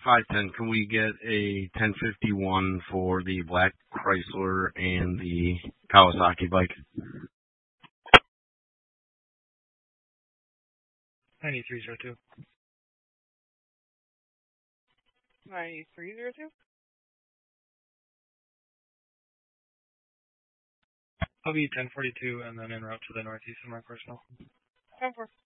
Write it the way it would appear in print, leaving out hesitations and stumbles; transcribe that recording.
510. Can we get a 1051 for the black Chrysler and the Kawasaki bike? 9302. 9302? I'll be 1042 and then en route to the northeast of my personal. 10-4.